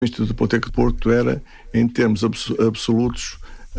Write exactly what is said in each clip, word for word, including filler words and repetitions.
O Instituto Politécnico do Porto era, em termos absolutos,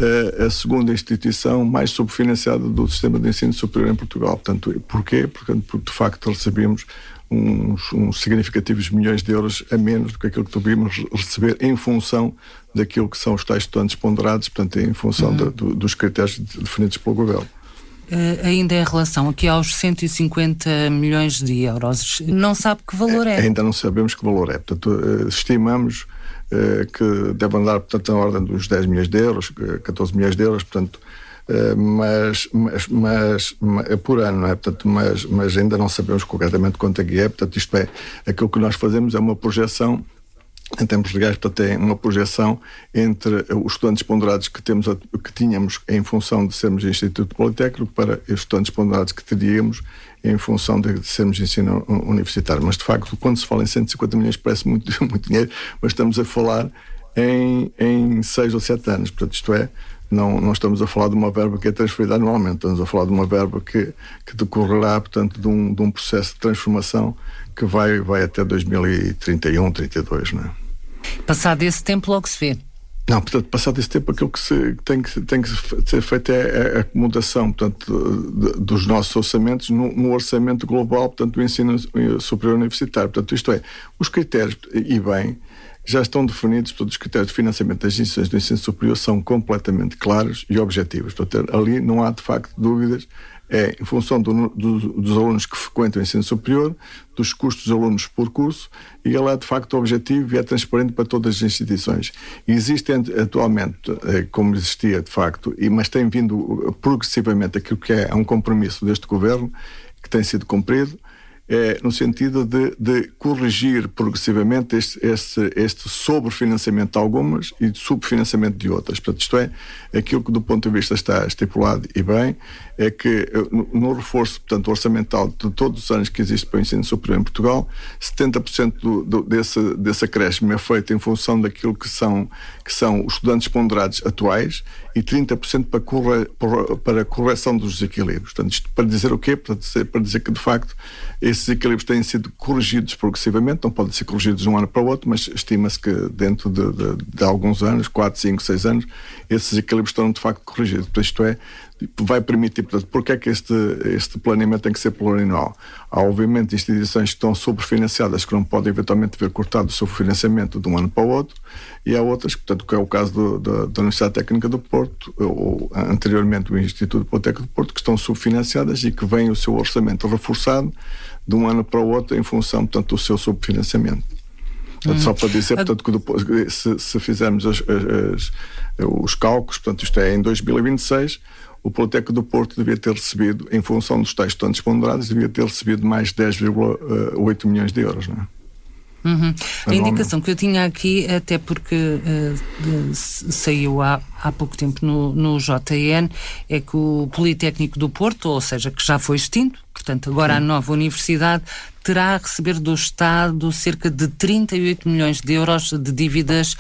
a segunda instituição mais subfinanciada do sistema de ensino superior em Portugal. Portanto, porquê? Porque, porque de facto recebíamos uns, uns significativos milhões de euros a menos do que aquilo que devíamos receber em função daquilo que são os tais estudantes ponderados, portanto, em função uhum. de, do, dos critérios definidos pelo Governo. Uh, ainda em relação aqui aos cento e cinquenta milhões de euros, não sabe que valor é? Ainda não sabemos que valor é. Portanto, uh, estimamos uh, que deve andar, portanto, na ordem dos dez milhões de euros, catorze milhões de euros, portanto, uh, mas, mas, mas, mas é por ano, não é? Portanto, mas, mas ainda não sabemos concretamente quanto é que é. Portanto, isto é, aquilo que nós fazemos é uma projeção em termos legais, portanto, é uma projeção entre os estudantes ponderados que, temos, que tínhamos em função de sermos Instituto Politécnico para os estudantes ponderados que teríamos em função de sermos ensino universitário. Mas, de facto, quando se fala em cento e cinquenta milhões parece muito, muito dinheiro, mas estamos a falar em, em seis ou sete anos. Portanto, isto é, não, não estamos a falar de uma verba que é transferida anualmente, estamos a falar de uma verba que, que decorrerá, portanto, de um, de um processo de transformação que vai, vai até dois mil e trinta e um, trinta e dois, não é? Passado esse tempo logo se vê. Não, portanto, passado esse tempo aquilo que se, tem, que, tem que ser feito é a acomodação, portanto, de, de, dos nossos orçamentos no, no orçamento global, portanto, do ensino superior universitário. Portanto, isto é, os critérios, e bem, já estão definidos, portanto, os critérios de financiamento das instituições do ensino superior são completamente claros e objetivos. Portanto, ali não há, de facto, dúvidas. É em função do, do, dos alunos que frequentam o ensino superior, dos custos dos alunos por curso, e ele é de facto objetivo e é transparente para todas as instituições. Existe atualmente, como existia de facto, mas tem vindo progressivamente aquilo que é um compromisso deste Governo, que tem sido cumprido, é, no sentido de, de corrigir progressivamente este, este, este sobrefinanciamento de algumas e de subfinanciamento de outras. Portanto, isto é, aquilo que do ponto de vista está estipulado e bem, é que no, no reforço, portanto, orçamental de todos os anos que existe para o ensino superior em Portugal, setenta por cento do, do, desse, desse acréscimo é feito em função daquilo que são, que são os estudantes ponderados atuais e trinta por cento para, corre, para a correção dos desequilíbrios. Portanto, isto para dizer o quê? Para dizer, para dizer que, de facto, esses equilíbrios têm sido corrigidos progressivamente, não podem ser corrigidos de um ano para o outro, mas estima-se que dentro de, de, de alguns anos, quatro, cinco, seis anos, esses equilíbrios estão de facto corrigidos. Portanto, isto é, vai permitir, portanto, porque é que este, este planeamento tem que ser plurianual? Há, obviamente, instituições que estão sobrefinanciadas que não podem eventualmente ver cortado o seu financiamento de um ano para o outro, e há outras, portanto, que é o caso do, da, da Universidade Técnica do Porto, ou anteriormente o Instituto Politécnico do Porto, que estão subfinanciadas e que vem o seu orçamento reforçado de um ano para o outro em função, portanto, do seu subfinanciamento. Portanto, hum. Só para dizer, portanto, que se, se fizermos as, as, os cálculos, portanto, isto é, em dois mil e vinte e seis, o Politécnico do Porto devia ter recebido, em função dos tais estudantes ponderados, devia ter recebido mais dez vírgula oito milhões de euros, não é? Uhum. A indicação que eu tinha aqui, até porque uh, saiu há, há pouco tempo no, no J N, é que o Politécnico do Porto, ou seja, que já foi extinto, portanto agora Sim. a nova universidade, terá a receber do Estado cerca de trinta e oito milhões de euros de dívidas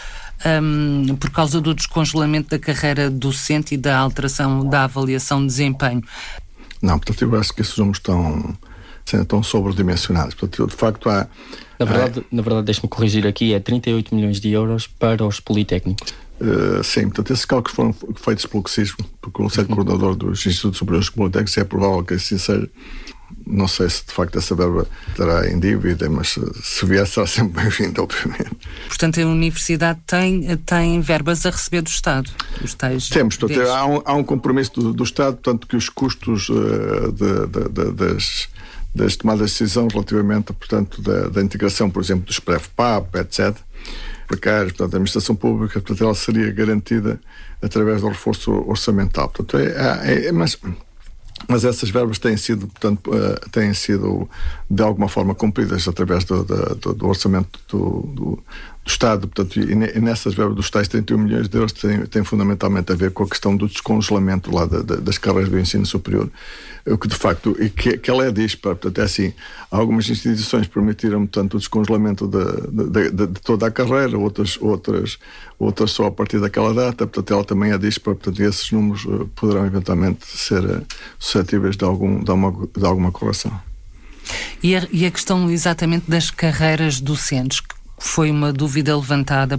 um, por causa do descongelamento da carreira docente e da alteração da avaliação de desempenho. Não, portanto eu acho que esses números estão, estão sobredimensionados. Portanto, de facto há... Na verdade, ah, na verdade deixe-me corrigir aqui, é trinta e oito milhões de euros para os politécnicos. Uh, sim, portanto, esses cálculos foram feitos pelo CSISM, pelo Conselho uhum. Coordenador dos Institutos Superiores Politécnicos, é provável que assim seja. Não sei se de facto essa verba estará em dívida, mas se vier será sempre bem-vinda, obviamente. Portanto, a Universidade tem, tem verbas a receber do Estado? Os tais Temos, portanto, há um, há um compromisso do, do Estado, portanto, que os custos uh, de, de, de, das... das tomadas de decisão relativamente, portanto, da, da integração, por exemplo, dos P R E F P A P, etcétera, precários, portanto, a administração pública, portanto, ela seria garantida através do reforço orçamental. Portanto, é, é, mas, mas essas verbas têm sido, portanto, uh, têm sido de alguma forma cumpridas através do, do, do orçamento do, do, do Estado, portanto, e, e nessas verbas dos tais trinta e um milhões de euros tem, tem fundamentalmente a ver com a questão do descongelamento lá da, da, das carreiras do ensino superior, o que de facto, e que, que ela é dispara, portanto é assim, algumas instituições permitiram, portanto, o descongelamento de, de, de, de toda a carreira, outras, outras, outras só a partir daquela data, portanto ela também é dispara, portanto esses números uh, poderão eventualmente ser uh, suscetíveis de, algum, de, uma, de alguma correção. E a, e a questão exatamente das carreiras docentes, que foi uma dúvida levantada